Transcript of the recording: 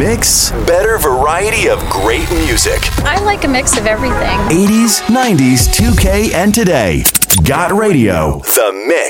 Mix. Better variety of great music. I like a mix of everything. 80s, 90s, 2K, and today. Got Radio. The Mix.